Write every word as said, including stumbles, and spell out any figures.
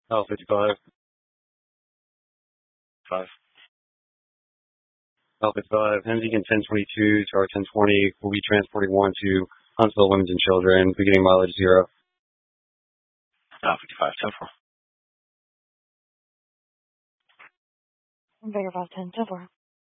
L fifty-five. Five. L fifty-five. Hensigan ten twenty-two, Tower ten twenty. Will be transporting one to Huntsville Women's and Children, beginning mileage zero. L fifty-five, ten four. Vega five ten, ten four.